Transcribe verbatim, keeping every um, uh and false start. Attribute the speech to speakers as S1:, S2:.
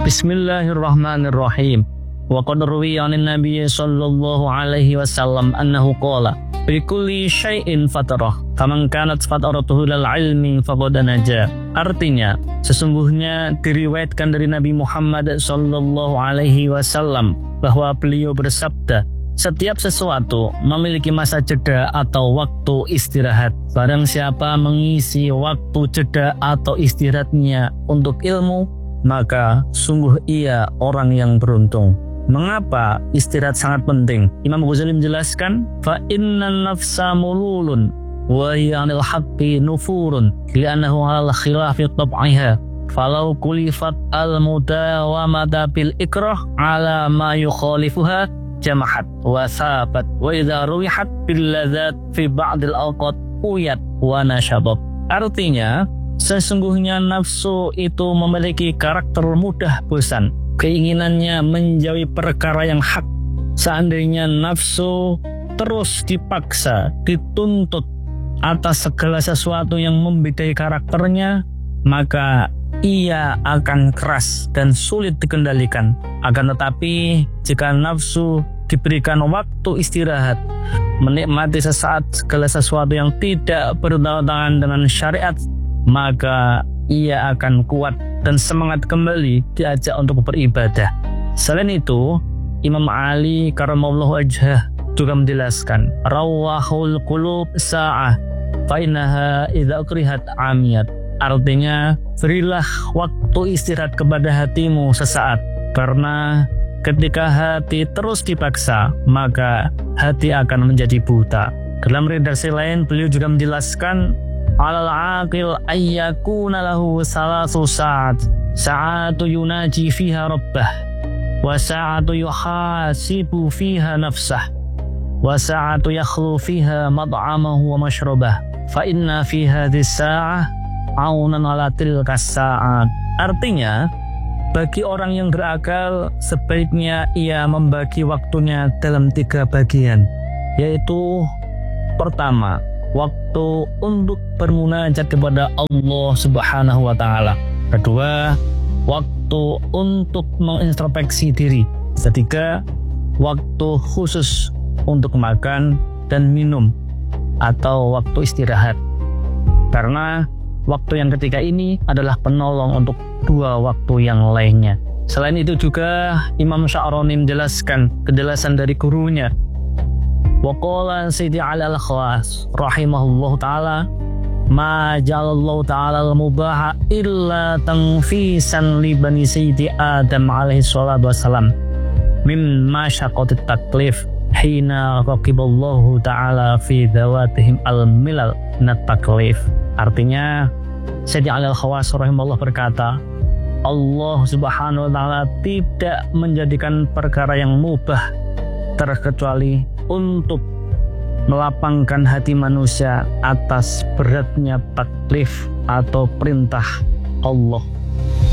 S1: Bismillahirrahmanirrahim. Wa qad ruwiya 'anin Nabiy sallallahu alaihi wasallam annahu qala bi kulli syai'in fatarah faman kanat fataratuhu lil ilmi faqad naja. Artinya, sesungguhnya diriwayatkan dari Nabi Muhammad sallallahu alaihi wasallam bahwa beliau bersabda, setiap sesuatu memiliki masa jeda atau waktu istirahat. Barang siapa mengisi waktu jeda atau istirahatnya untuk ilmu, maka sungguh ia orang yang beruntung. Mengapa istirahat sangat penting? Imam Ghazali menjelaskan, fa innan nafsa mululun wa hiya 'anil haqqi nufurun li'annahu 'alal khilafi tab'iha falau kulifat al-mudawamata bil ikrah 'ala ma yukhalifuha jamahat wa sabat wa idza ruwihat bil ladzat fi ba'dil awqat uyat wa nashabat. Artinya, sesungguhnya nafsu itu memiliki karakter mudah bosan. Keinginannya menjauhi perkara yang hak. Seandainya nafsu terus dipaksa, dituntut atas segala sesuatu yang membedai karakternya, maka ia akan keras dan sulit dikendalikan. Akan tetapi, jika nafsu diberikan waktu istirahat, menikmati sesaat segala sesuatu yang tidak bertentangan dengan syariat, maka ia akan kuat dan semangat kembali diajak untuk beribadah. Selain itu, Imam Ali karamallahu wajhah juga menjelaskan, rawahul qulub sa'ah fa innaha idza ukrihat amiyat. Artinya, berilah waktu istirahat kepada hatimu sesaat, karena ketika hati terus dipaksa, maka hati akan menjadi buta. Dalam redaksi lain, beliau juga menjelaskan, alal aqil ayyakuna lahu salasu sa'at sa'atu yunaji fiha rabbah wa sa'atu yuhasibu fiha nafsah wa sa'atu yakhlu fiha mad'amahu wa mashrabah fa inna fi hadhis sa'ah aunan ala tilka sa'at. Artinya, bagi orang yang berakal sebaiknya ia membagi waktunya dalam tiga bagian, yaitu pertama, waktu untuk bermunajat kepada Allah Subhanahu wa taala. Kedua, waktu untuk mengintrospeksi diri. Ketiga, waktu khusus untuk makan dan minum atau waktu istirahat. Karena waktu yang ketiga ini adalah penolong untuk dua waktu yang lainnya. Selain itu juga Imam Sya'rani menjelaskan kejelasan dari gurunya. Waqala Sayyidi Ali al-Khawas rahimahullah ta'ala, ma ja'alallahu ta'ala al-mubaha illa tanfisan li bani Sayyidi Adam alaihi salatu wassalam min masyaqatit taklif hina raqiballahu ta'ala fi dhawatihim al-milal nat taklif. Artinya, Sayyidi Ali al-Khawas rahimahullah berkata, Allah Subhanahu wa ta'ala tidak menjadikan perkara yang mubah terkecuali untuk melapangkan hati manusia atas beratnya taklif atau perintah Allah.